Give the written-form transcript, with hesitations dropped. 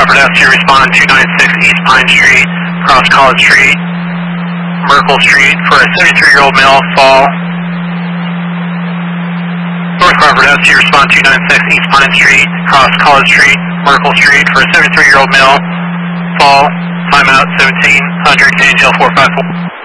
Crawford FC, respond 296 East Pine Street, cross College Street, Merkle Street for a 73-year-old male, fall. North Crawford FC, respond 296 East Pine Street, cross College Street, Merkle Street for a 73-year-old male, fall. Timeout 1700, KGL 454.